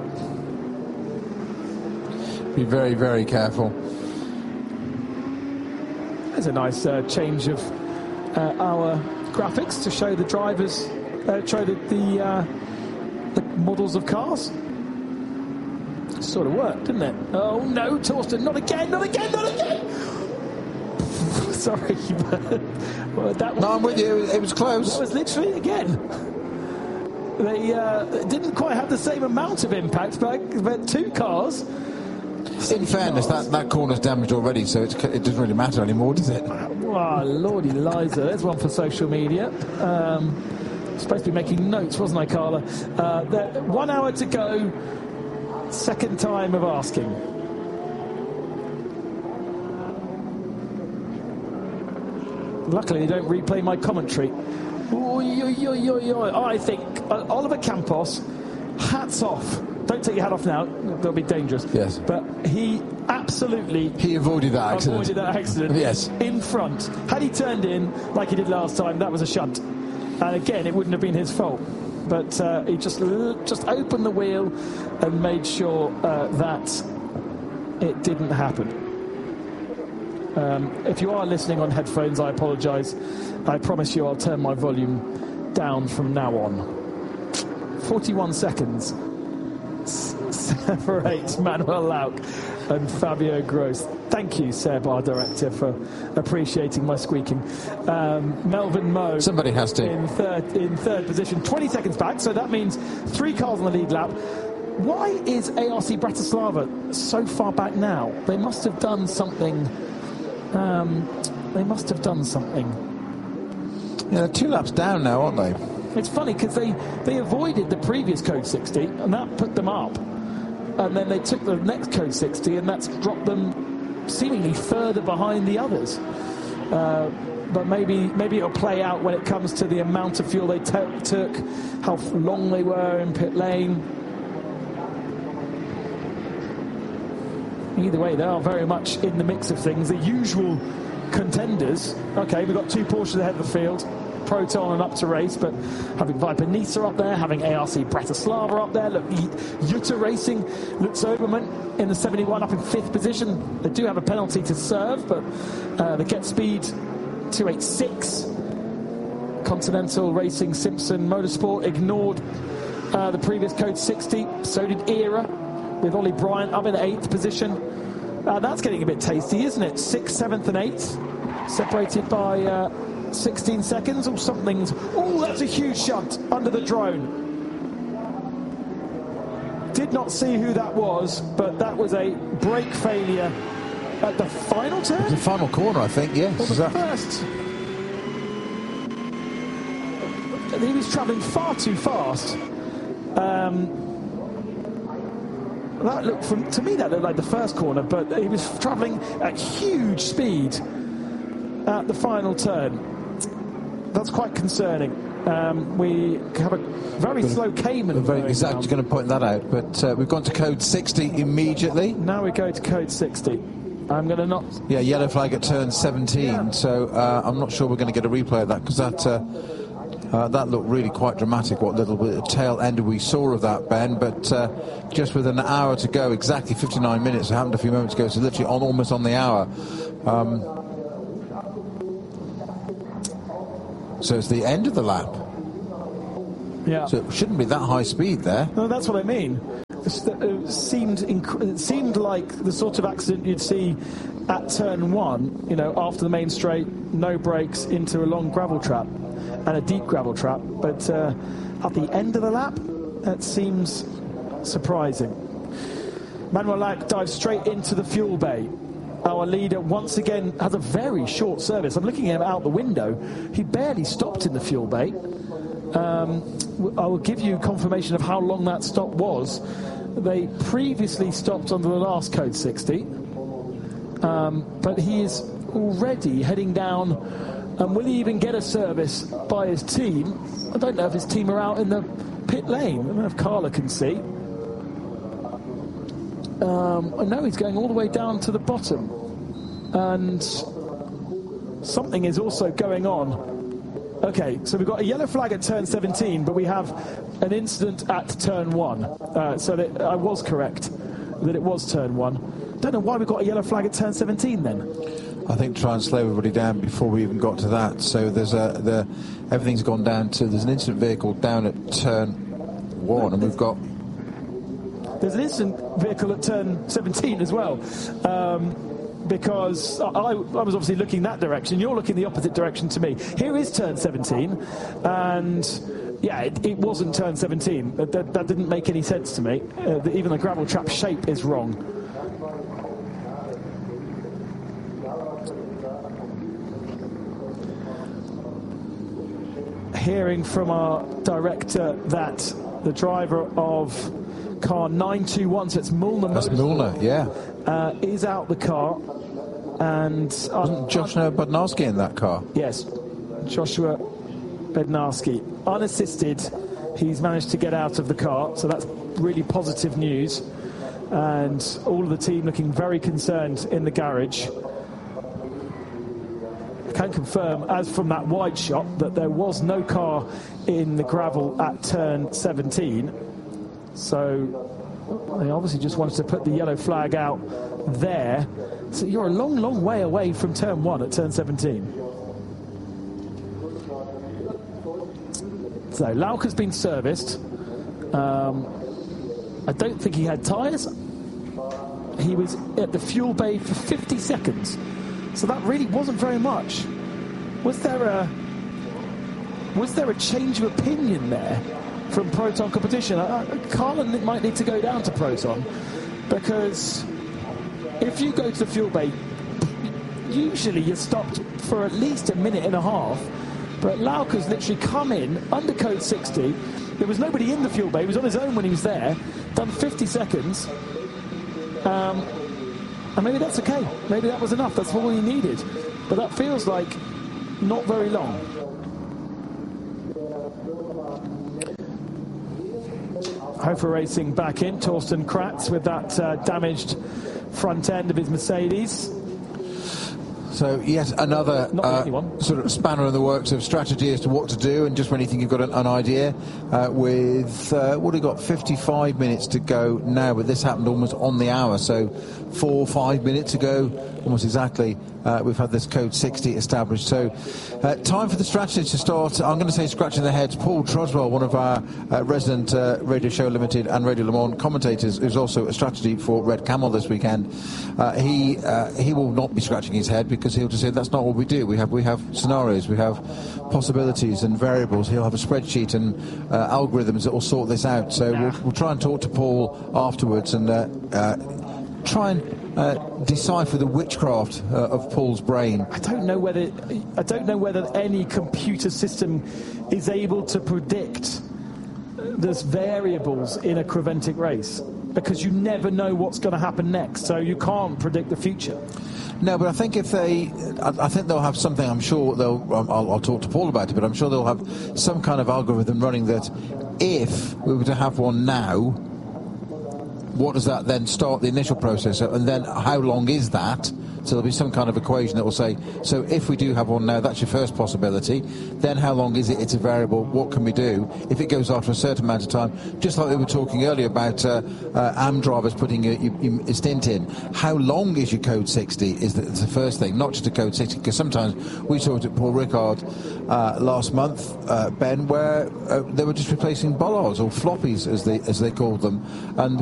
Be very, very careful. There's a nice change of our graphics to show the drivers, show the models of cars. Sort of worked, didn't it? Oh no, Torsten, not again, not again, not again! Sorry, but that was... No, I'm with you, it was close. That was literally again. They didn't quite have the same amount of impact, but two cars... In fairness, that corner's damaged already, so it doesn't really matter anymore, does it? Oh, Lordy Liza, there's one for social media. Supposed to be making notes, wasn't I, Carla? 1 hour to go, second time of asking. Luckily, they don't replay my commentary. I think Oliver Campos, hats off. Don't take your hat off now, they'll be dangerous. Yes. But he absolutely... He avoided that accident. Yes. In front. Had he turned in like he did last time, that was a shunt. And again, it wouldn't have been his fault. But he just opened the wheel and made sure that it didn't happen. If you are listening on headphones, I apologise. I promise you I'll turn my volume down from now on. 41 seconds. Separates Manuel Lauk and Fabio Gross. Thank you, Seb, our director, for appreciating my squeaking. Melvin Moe. Somebody has to. In third position, 20 seconds back, so that means 3 cars on the lead lap. Why is ARC Bratislava so far back now? They must have done something. Yeah, they're 2 laps down now, aren't they? It's funny because they avoided the previous Code 60 and that put them up, and then they took the next Code 60 and that's dropped them seemingly further behind the others. But maybe it'll play out when it comes to the amount of fuel they took, how long they were in pit lane. Either way, they are very much in the mix of things. The usual contenders. Okay, we've got 2 Porsches ahead of the field. Proton and Up to Race, but having Viper Nisa up there, having ARC Bratislava up there. Look, Jutta Racing, Lutz Obermann in the 71 up in 5th position. They do have a penalty to serve, but they get speed 286. Continental Racing Simpson Motorsport ignored the previous Code 60. So did Era, with Ollie Bryant up in 8th position. That's getting a bit tasty, isn't it? 6th, 7th and 8th, separated by 16 seconds or something. Oh, that's a huge shunt under the drone. Did not see who that was, but that was a brake failure at the final turn? The final corner, I think, yes. Or the first? he was travelling far too fast. That looked to me that looked like the first corner, but he was travelling at huge speed at the final turn. That's quite concerning. We have a very slow Cayman. Exactly, going to point that out. But we've gone to code 60 immediately. Now we go to code 60. I'm going to not... Yeah, yellow flag at turn 17. Yeah. So I'm not sure we're going to get a replay of that, because that looked really quite dramatic, what little bit of tail end we saw of that, Ben. But just with an hour to go, exactly 59 minutes, it happened a few moments ago, so literally almost on the hour. So it's the end of the lap. Yeah. So it shouldn't be that high speed there. No, that's what I mean. It seemed like the sort of accident you'd see at turn 1, you know, after the main straight, no brakes, into a long gravel trap and a deep gravel trap. But at the end of the lap, that seems surprising. Manuel Lack dives straight into the fuel bay. Our leader once again has a very short service. I'm looking at him out the window. He barely stopped in the fuel bay. I will give you confirmation of how long that stop was. They previously stopped on the last code 60, but he is already heading down. And will he even get a service by his team? I don't know if his team are out in the pit lane. I don't know if Carla can see. I know he's going all the way down to the bottom, and something is also going on. Okay, so we've got a yellow flag at turn 17, but we have an incident at turn 1. So that I was correct that it was turn 1. Don't know why we got a yellow flag at turn 17 then. I think try and slow everybody down before we even got to that. So there's everything's gone down to, there's an incident vehicle down at turn 1, and we've got... There's an incident vehicle at turn 17 as well. Because I was obviously looking that direction. You're looking the opposite direction to me. Here is turn 17, and yeah, it wasn't turn 17. That didn't make any sense to me. Even the gravel trap shape is wrong. Hearing from our director that the driver of car 921, so it's Mulner. That's Mulner, yeah. Is out the car, and wasn't Joshua Bednarski in that car? Yes, Joshua Bednarski, unassisted. He's managed to get out of the car, so that's really positive news. And all of the team looking very concerned in the garage. I can confirm, as from that wide shot, that there was no car in the gravel at turn 17. So they obviously just wanted to put the yellow flag out there. So you're a long, long way away from turn 1 at turn 17. So Lauk has been serviced. I don't think he had tyres. He was at the fuel bay for 50 seconds. So that really wasn't very much. Was there a change of opinion there from Proton competition? Carlin might need to go down to Proton, because if you go to the fuel bay, usually you're stopped for at least a minute and a half. But Lauk has literally come in under code 60. There was nobody in the fuel bay. He was on his own when he was there. Done 50 seconds. And maybe that's okay. Maybe that was enough. That's all he needed. But that feels like not very long. Hofer Racing back in. Torsten Kratz with that damaged front end of his Mercedes. So yet another sort of spanner in the works of strategy as to what to do, and just when you think you've got an idea, with what have we got, 55 minutes to go now, but this happened almost on the hour, so 4 or 5 minutes ago, almost exactly, we've had this code 60 established. So time for the strategy to start. I'm going to say scratching their heads. Paul Troswell, one of our resident Radio Show Limited and Radio Le Mans commentators, who's also a strategy for Red Camel this weekend, he will not be scratching his head, because he'll just say that's not what we do. We have scenarios, we have possibilities and variables. He'll have a spreadsheet and algorithms that will sort this out. So we'll try and talk to Paul afterwards and try and decipher the witchcraft of Paul's brain. I don't know whether any computer system is able to predict there's variables in a Creventic race, because you never know what's going to happen next, so you can't predict the future. No, but I think I think they'll have something. I'm sure I'll talk to Paul about it, but I'm sure they'll have some kind of algorithm running that if we were to have one now, what does that then start the initial process, and then how long is that? So there'll be some kind of equation that will say, so if we do have one now, that's your first possibility. Then how long is it? It's a variable. What can we do? If it goes after a certain amount of time, just like we were talking earlier about AM drivers putting a stint in. How long is your code 60 is the first thing, not just a code 60, because sometimes we talked at Paul Ricard last month, Ben, where they were just replacing bollards or floppies as they called them, and